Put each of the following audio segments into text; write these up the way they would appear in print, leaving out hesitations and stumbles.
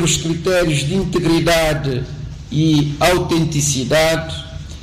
os critérios de integridade e autenticidade,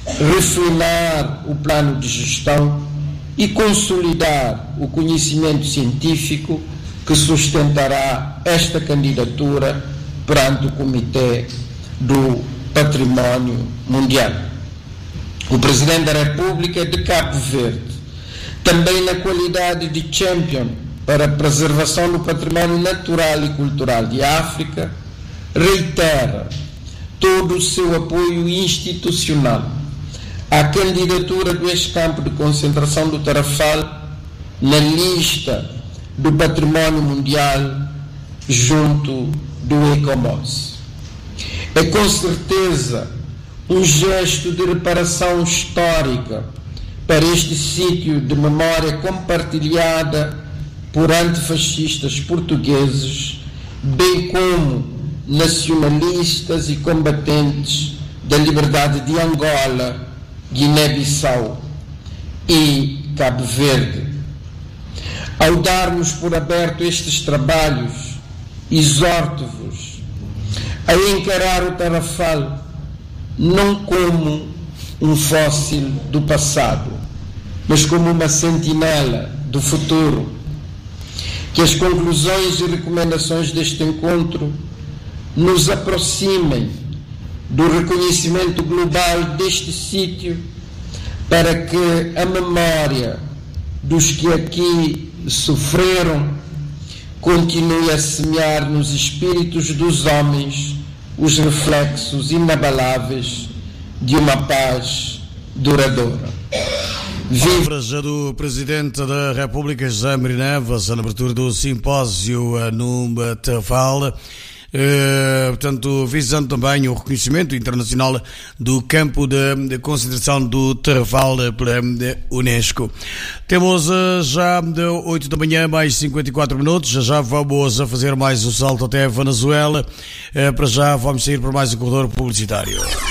refinar o plano de gestão e consolidar o conhecimento científico que sustentará esta candidatura perante o Comitê do Património Mundial. O Presidente da República de Cabo Verde, também na qualidade de champion para a preservação do património natural e cultural de África, reitera todo o seu apoio institucional à candidatura do ex-campo de concentração do Tarrafal na lista do património mundial junto do ECOMOS. É com certeza um gesto de reparação histórica para este sítio de memória compartilhada por antifascistas portugueses, bem como nacionalistas e combatentes da liberdade de Angola, Guiné-Bissau e Cabo Verde. Ao darmos por aberto estes trabalhos, exorto-vos a encarar o Tarrafal não como um fóssil do passado, mas como uma sentinela do futuro. Que as conclusões e recomendações deste encontro nos aproximem do reconhecimento global deste sítio, para que a memória dos que aqui sofreram continue a semear nos espíritos dos homens os reflexos inabaláveis de uma paz duradoura. Palavras do Presidente da República, José Maria Neves, na abertura do simpósio no Tarrafal. Portanto, visando também o reconhecimento internacional do campo de concentração do Tarrafal pela Unesco. Temos já de 8 da manhã, mais 54 minutos. Já vamos a fazer mais um salto até a Venezuela. Para já vamos sair para mais um corredor publicitário.